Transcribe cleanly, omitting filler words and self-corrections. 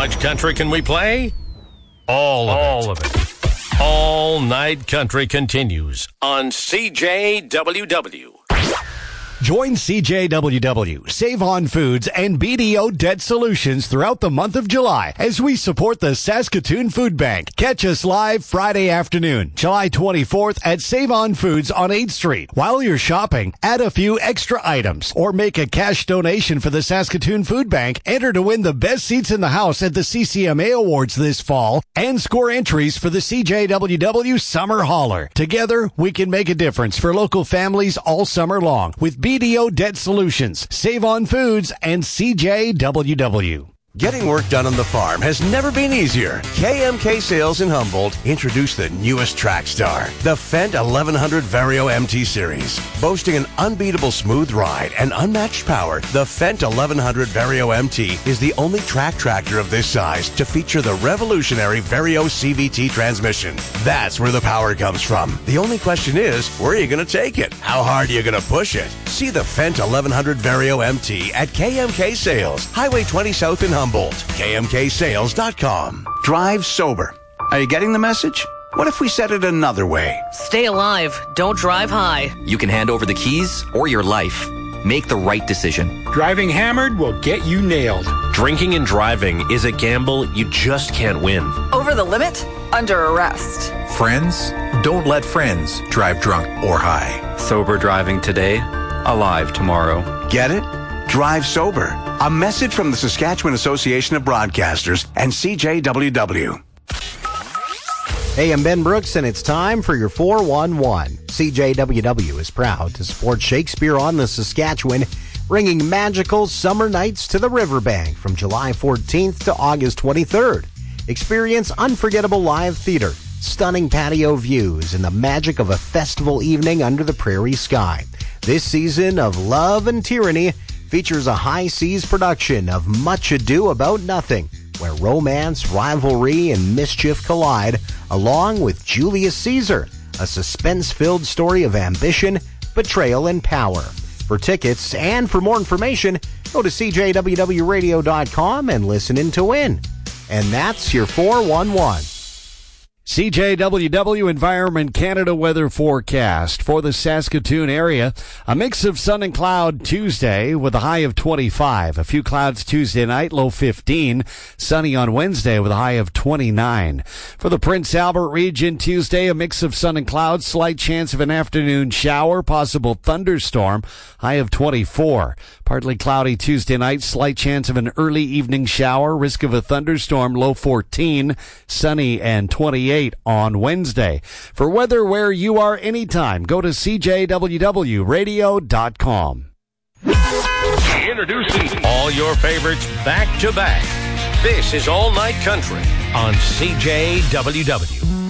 much country can we play? All of it. All Night Country continues on CJWW. Join CJWW, Save On Foods, and BDO Debt Solutions throughout the month of July as we support the Saskatoon Food Bank. Catch us live Friday afternoon, July 24th at Save On Foods on 8th Street. While you're shopping, add a few extra items or make a cash donation for the Saskatoon Food Bank. Enter to win the best seats in the house at the CCMA Awards this fall and score entries for the CJWW Summer Hauler. Together, we can make a difference for local families all summer long with BDO Debt Solutions, Save On Foods, and CJWW. Getting work done on the farm has never been easier. KMK Sales in Humboldt introduced the newest track star, the Fendt 1100 Vario MT Series. Boasting an unbeatable smooth ride and unmatched power, the Fendt 1100 Vario MT is the only track tractor of this size to feature the revolutionary Vario CVT transmission. That's where the power comes from. The only question is, where are you going to take it? How hard are you going to push it? See the Fendt 1100 Vario MT at KMK Sales, Highway 20 South in Humboldt. KMKSales.com. Drive sober. Are you getting the message? What if we said it another way? Stay alive. Don't drive high. You can hand over the keys or your life. Make the right decision. Driving hammered will get you nailed. Drinking and driving is a gamble you just can't win. Over the limit? Under arrest. Friends? Don't let friends drive drunk or high. Sober driving today, alive tomorrow. Get it? Drive sober. A message from the Saskatchewan Association of Broadcasters and CJWW. Hey, I'm Ben Brooks, and it's time for your 411. CJWW is proud to support Shakespeare on the Saskatchewan, bringing magical summer nights to the riverbank from July 14th to August 23rd. Experience unforgettable live theater, stunning patio views, and the magic of a festival evening under the prairie sky. This season of Love and Tyranny features a High Seas production of Much Ado About Nothing, where romance, rivalry, and mischief collide, along with Julius Caesar, a suspense-filled story of ambition, betrayal, and power. For tickets and for more information, go to CJWWRadio.com and listen in to win. And that's your 411. CJWW Environment Canada weather forecast for the Saskatoon area. A mix of sun and cloud Tuesday with a high of 25. A few clouds Tuesday night, low 15. Sunny on Wednesday with a high of 29. For the Prince Albert region Tuesday, a mix of sun and clouds, slight chance of an afternoon shower, possible thunderstorm, high of 24. Partly cloudy Tuesday night, slight chance of an early evening shower, risk of a thunderstorm, low 14. Sunny and 28 on Wednesday. For weather where you are anytime, go to CJWWRadio.com. Introducing all your favorites back to back. This is All Night Country on CJWW.